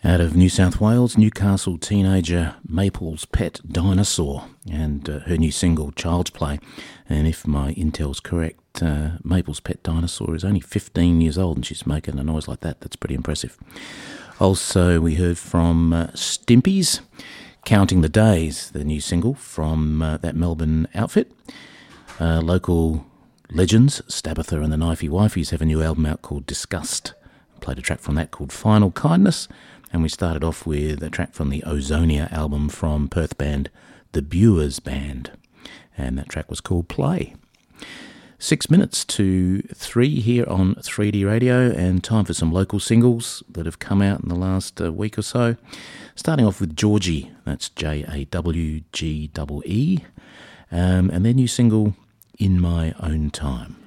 Out of New South Wales, Newcastle teenager Maple's Pet Dinosaur and her new single Child's Play. And if my intel's correct, Maple's Pet Dinosaur is only 15 years old and she's making a noise like that. That's pretty impressive. Also, we heard from Stimpy's Counting the Days, the new single from that Melbourne outfit. Local legends, Stabitha and the Knifey Wifeys, have a new album out called Disgust. Played a track from that called Final Kindness. And we started off with a track from the Ozonia album from Perth band The Buers Band. And that track was called Play. 6 minutes to 3 here on 3D Radio, and time for some local singles that have come out in the last week or so. Starting off with Georgie, that's Jawgee, and their new single, In My Own Time.